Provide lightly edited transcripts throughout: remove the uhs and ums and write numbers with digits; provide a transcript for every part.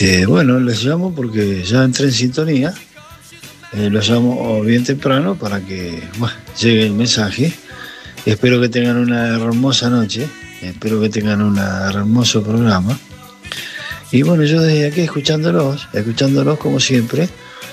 Bueno, les llamo porque ya entré en sintonía. Los llamo bien temprano para que llegue el mensaje. Espero que tengan una hermosa noche. Espero que tengan un hermoso programa. Y bueno, yo desde aquí escuchándolos como siempre.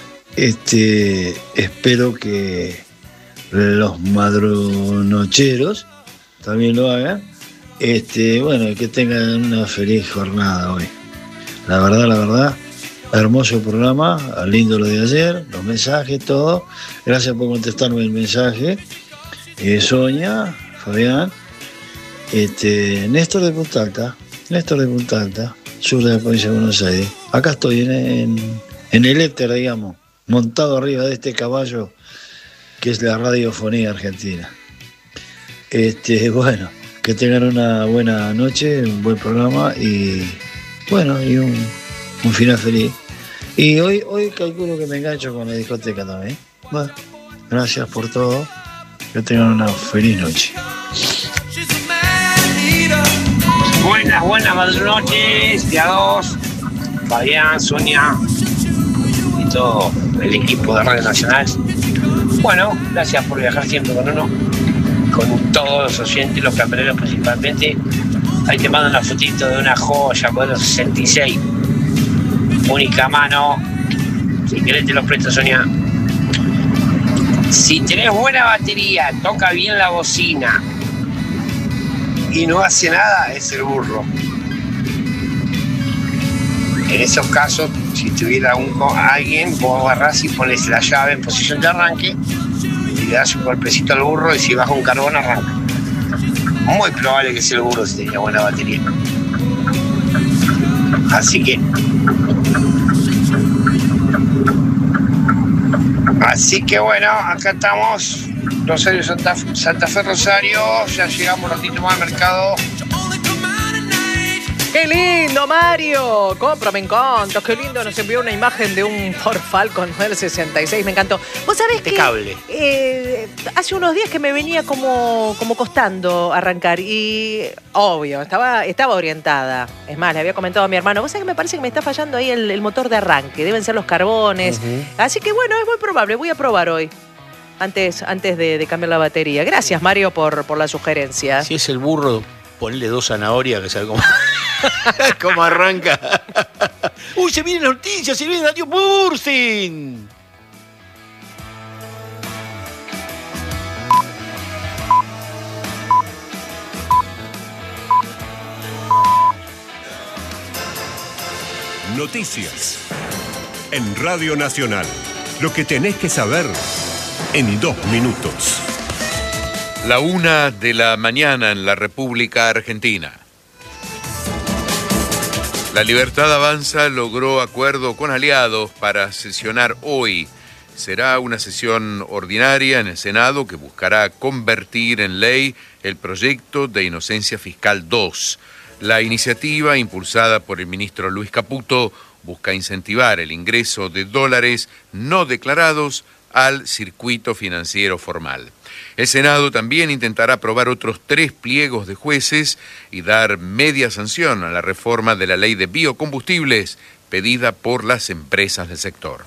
Espero que los madrunocheros también lo hagan. Bueno, que tengan una feliz jornada hoy. La verdad, hermoso programa, lindo lo de ayer, los mensajes, todo. Gracias por contestarme el mensaje. Sonia, Fabián, Néstor de Punta Alta, sur de la provincia de Buenos Aires. Acá estoy en el éter, digamos, montado arriba de este caballo que es la radiofonía argentina. Bueno, que tengan una buena noche, un buen programa y bueno, y un final feliz. Y hoy calculo que me engancho con la discoteca también. Bueno, gracias por todo. Que tengan una feliz noche. Buenas noches, día 2, Fabián, Sonia y todo el equipo de Radio Nacional. Bueno, gracias por viajar siempre con uno, con todos los oyentes, los camioneros principalmente. Ahí te mando una fotito de una joya, modelo 66, única mano. Si querés te lo presto, Sonia. Si tenés buena batería, toca bien la bocina y no hace nada, es el burro. En esos casos, si tuviera alguien, vos agarrás y pones la llave en posición de arranque y le das un golpecito al burro y si baja un carbón arranca. Muy probable que sea el burro si tenía buena batería. Así que bueno, acá estamos, Rosario, Santa Fe, Rosario, ya llegamos un ratito más al mercado. ¡Qué lindo, Mario! Compro, me encanta. Qué lindo, nos envió una imagen de un Ford Falcon del 66, me encantó. ¿Vos sabés que hace unos días que me venía como costando arrancar y, obvio, estaba orientada. Es más, le había comentado a mi hermano, vos sabés que me parece que me está fallando ahí el motor de arranque, deben ser los carbones. Así que bueno, es muy probable, voy a probar hoy. Antes de cambiar la batería. Gracias, Mario, por la sugerencia. Si es el burro, ponle 2 zanahorias, que sabe cómo arranca. ¡Uy, se viene la noticia! ¡Se viene Radio Bursin! Noticias en Radio Nacional. Lo que tenés que saber en 2 minutos. 1:00 a.m. en la República Argentina. La Libertad Avanza logró acuerdo con aliados para sesionar hoy. Será una sesión ordinaria en el Senado que buscará convertir en ley el proyecto de Inocencia Fiscal 2. La iniciativa, impulsada por el ministro Luis Caputo, busca incentivar el ingreso de dólares no declarados al circuito financiero formal. El Senado también intentará aprobar otros 3 pliegos de jueces y dar media sanción a la reforma de la ley de biocombustibles pedida por las empresas del sector.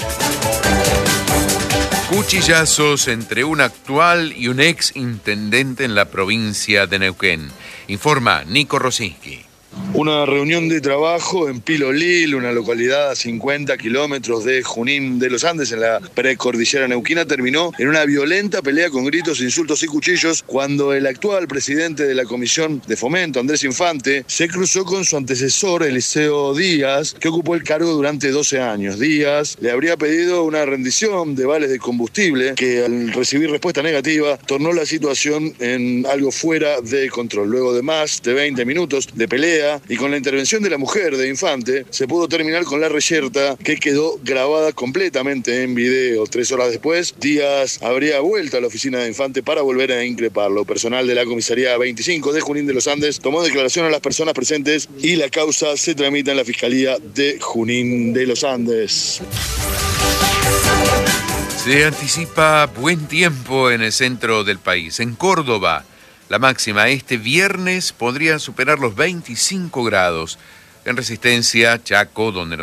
Cuchillazos entre un actual y un ex intendente en la provincia de Neuquén. Informa Nico Rosinski. Una reunión de trabajo en Pilolil, una localidad a 50 kilómetros de Junín de los Andes, en la precordillera neuquina, terminó en una violenta pelea con gritos, insultos y cuchillos cuando el actual presidente de la Comisión de Fomento, Andrés Infante, se cruzó con su antecesor, Eliseo Díaz, que ocupó el cargo durante 12 años. Díaz le habría pedido una rendición de vales de combustible que, al recibir respuesta negativa, tornó la situación en algo fuera de control. Luego de más de 20 minutos de pelea y con la intervención de la mujer de Infante, se pudo terminar con la reyerta, que quedó grabada completamente en video. 3 horas después, Díaz habría vuelto a la oficina de Infante para volver a increparlo. Personal de la comisaría 25 de Junín de los Andes tomó declaración a las personas presentes y la causa se tramita en la Fiscalía de Junín de los Andes. Se anticipa buen tiempo en el centro del país. En Córdoba, la máxima este viernes podría superar los 25 grados. en Resistencia, Chaco, donde